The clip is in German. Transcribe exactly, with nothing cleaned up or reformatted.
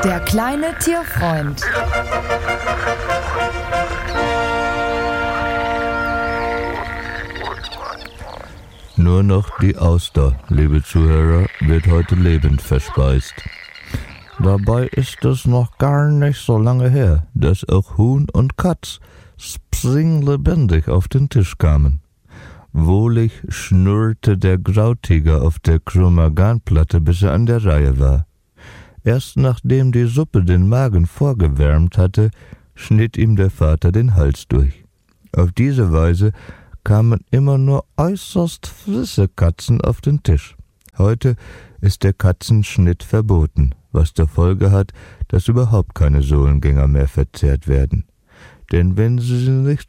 Der kleine Tierfreund. Nur noch die Auster, liebe Zuhörer, wird heute lebend verspeist. Dabei ist es noch gar nicht so lange her, dass auch Huhn und Katz springlebendig auf den Tisch kamen. Wohlig schnurrte der Grautiger auf der Chromaganplatte, bis er an der Reihe war. Erst nachdem die Suppe den Magen vorgewärmt hatte, schnitt ihm der Vater den Hals durch. Auf diese Weise kamen immer nur äußerst frische Katzen auf den Tisch. Heute ist der Katzenschnitt verboten, was zur Folge hat, dass überhaupt keine Sohlengänger mehr verzehrt werden. Denn wenn sie nicht